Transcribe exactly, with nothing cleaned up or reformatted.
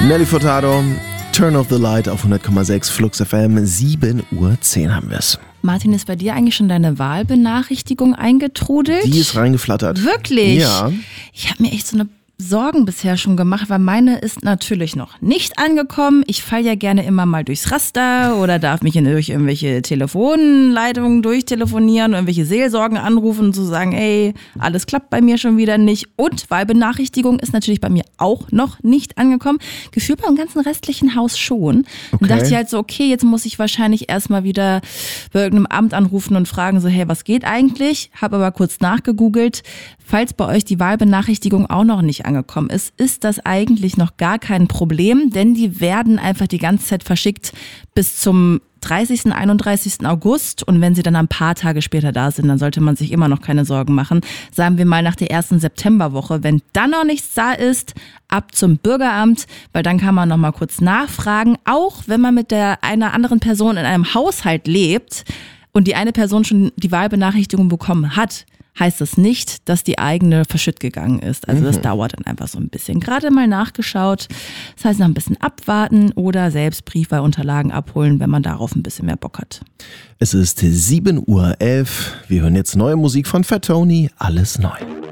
Nelly Furtado, Turn Off the Light auf hundert Komma sechs Flux F M, sieben Uhr zehn haben wir es. Martin, ist bei dir eigentlich schon deine Wahlbenachrichtigung eingetrudelt? Die ist reingeflattert. Wirklich? Ja. Ich habe mir echt so eine Sorgen bisher schon gemacht, weil meine ist natürlich noch nicht angekommen. Ich falle ja gerne immer mal durchs Raster oder darf mich in durch irgendwelche Telefonleitungen durchtelefonieren, irgendwelche Seelsorgen anrufen und zu sagen, ey, alles klappt bei mir schon wieder nicht. Und Wahlbenachrichtigung ist natürlich bei mir auch noch nicht angekommen. Gefühlt beim ganzen restlichen Haus schon. Okay. Und dachte ich halt so, okay, jetzt muss ich wahrscheinlich erstmal wieder bei irgendeinem Amt anrufen und fragen so, hey, was geht eigentlich? Habe aber kurz nachgegoogelt. Falls bei euch die Wahlbenachrichtigung auch noch nicht angekommen ist, ist das eigentlich noch gar kein Problem, denn die werden einfach die ganze Zeit verschickt bis zum dreißigsten, einunddreißigsten August, und wenn sie dann ein paar Tage später da sind, dann sollte man sich immer noch keine Sorgen machen. Sagen wir mal nach der ersten Septemberwoche, wenn dann noch nichts da ist, ab zum Bürgeramt, weil dann kann man noch mal kurz nachfragen, auch wenn man mit der einer anderen Person in einem Haushalt lebt und die eine Person schon die Wahlbenachrichtigung bekommen hat, heißt das nicht, dass die eigene verschütt gegangen ist. Also das mhm. dauert dann einfach so ein bisschen. Gerade mal nachgeschaut. Das heißt, noch ein bisschen abwarten oder selbst Briefwahlunterlagen abholen, wenn man darauf ein bisschen mehr Bock hat. Es ist sieben Uhr elf. Wir hören jetzt neue Musik von Fat Tony. Alles neu.